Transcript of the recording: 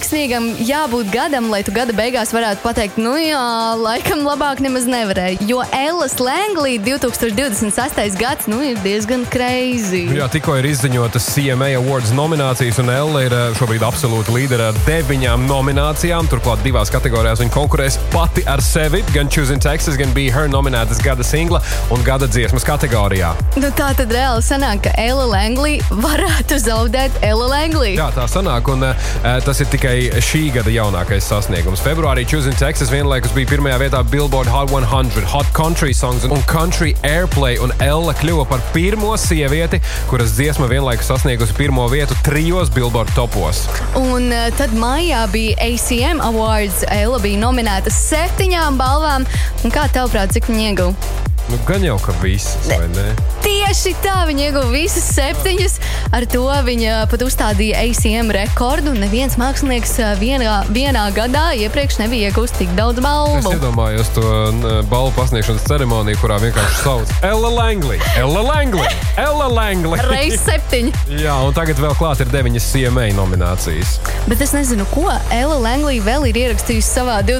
veiksmīgam jābūt gadam, lai tu gada beigās varētu pateikt, nu jā, laikam labāk nemaz nevarēja. Jo Ellas Langley 2026. gads, ir diezgan crazy. Jā, tikko ir izziņotas CMA Awards nominācijas, un Ella ir šobrīd absolūti līdera ar 9 nominācijām. Turklāt 2 kategorijās viņa konkurēs pati ar sevi. Gan Choosing Texas, gan Be Her nominētas gada singla un gada dziesmas kategorijā. Tā tad reāli sanāk, ka Ella Langley varētu zaudēt Ella Langley. Jā, tā sanāk, un tas ir tikai šī gada jaunākais sasniegums. Februārī Choosing Texas vienlaikus bija pirmajā vietā Billboard Hot 100, Hot Country Songs un Country Airplay, un Ella kļuva par pirmo sievieti, kuras dziesma vienlaikus sasniegusi pirmo vietu 3 Billboard topos. Un tad maijā bija ACM Awards. Ella bija nominēta 7 balvām. Un kā tavprāt, cik viņa ieguva? Gan jau, ka visas, vai ne? Tieši tā, viņa ieguva visas 7. Ar to viņa pat uzstādīja ACM rekordu. Neviens mākslinieks vienā gadā iepriekš nebija iegūst tik daudz balvu. Es iedomājos to balvu pasniegšanas ceremoniju, kurā vienkārši sauc Ella Langley, Ella Langley, Ella Langley. Reiz 7. Jā, un tagad vēl klāt ir 9 CMA nominācijas. Bet es nezinu, ko Ella Langley vēl ir ierakstījusi savā